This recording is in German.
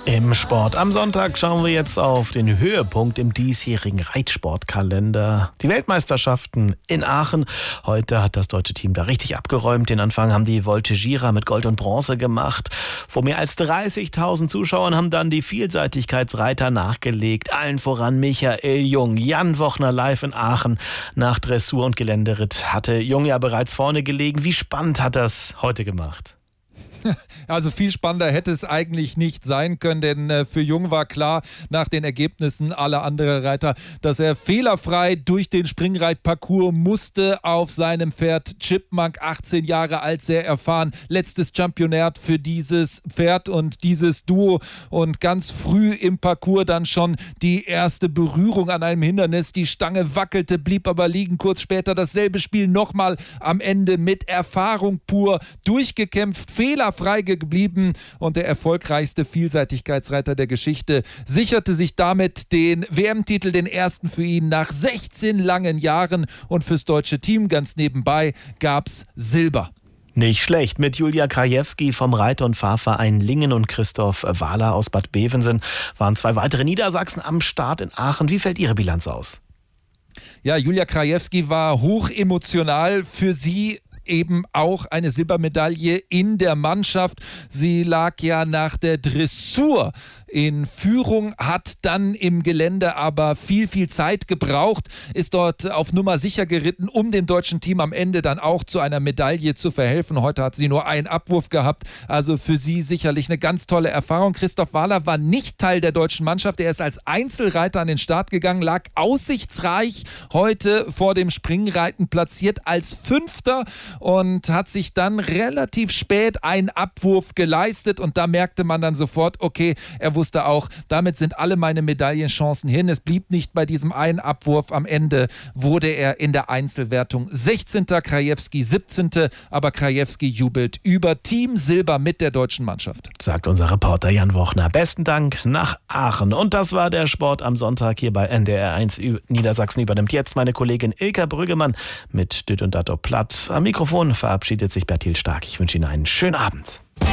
Im Sport am Sonntag schauen wir jetzt auf den Höhepunkt im diesjährigen Reitsportkalender. Die Weltmeisterschaften in Aachen. Heute hat das deutsche Team da richtig abgeräumt. Den Anfang haben die Voltigierer mit Gold und Bronze gemacht. Vor mehr als 30.000 Zuschauern haben dann die Vielseitigkeitsreiter nachgelegt. Allen voran Michael Jung. Jan Wochner live in Aachen. Nach Dressur und Geländeritt hatte Jung ja bereits vorne gelegen. Wie spannend hat das heute gemacht? Also viel spannender hätte es eigentlich nicht sein können, denn für Jung war klar nach den Ergebnissen aller anderen Reiter, dass er fehlerfrei durch den Springreitparcours musste auf seinem Pferd Chipmunk, 18 Jahre alt, sehr erfahren, letztes Championat für dieses Pferd und dieses Duo und ganz früh im Parcours dann schon die erste Berührung an einem Hindernis, die Stange wackelte, blieb aber liegen, kurz später dasselbe Spiel nochmal am Ende mit Erfahrung pur durchgekämpft, fehlerfrei geblieben und der erfolgreichste Vielseitigkeitsreiter der Geschichte sicherte sich damit den WM-Titel, den ersten für ihn nach 16 langen Jahren und fürs deutsche Team ganz nebenbei gab's Silber. Nicht schlecht. Mit Julia Krajewski vom Reiter- und Fahrverein Lingen und Christoph Wahler aus Bad Bevensen waren zwei weitere Niedersachsen am Start in Aachen. Wie fällt Ihre Bilanz aus? Ja, Julia Krajewski war hoch emotional. Für sie eben auch eine Silbermedaille in der Mannschaft. Sie lag ja nach der Dressur in Führung, hat dann im Gelände aber viel Zeit gebraucht, ist dort auf Nummer sicher geritten, um dem deutschen Team am Ende dann auch zu einer Medaille zu verhelfen. Heute hat sie nur einen Abwurf gehabt, also für sie sicherlich eine ganz tolle Erfahrung. Christoph Wahler war nicht Teil der deutschen Mannschaft, er ist als Einzelreiter an den Start gegangen, lag aussichtsreich heute vor dem Springreiten platziert als Fünfter und hat sich dann relativ spät einen Abwurf geleistet und da merkte man dann sofort, okay, er wusste auch, damit sind alle meine Medaillenchancen hin. Es blieb nicht bei diesem einen Abwurf. Am Ende wurde er in der Einzelwertung 16. Krajewski 17. Aber Krajewski jubelt über Team Silber mit der deutschen Mannschaft. Sagt unser Reporter Jan Wochner. Besten Dank nach Aachen. Und das war der Sport am Sonntag hier bei NDR 1 Niedersachsen. Übernimmt jetzt meine Kollegin Ilka Brüggemann mit Düt und Dato Platt. Am Mikrofon verabschiedet sich Bertil Stark. Ich wünsche Ihnen einen schönen Abend.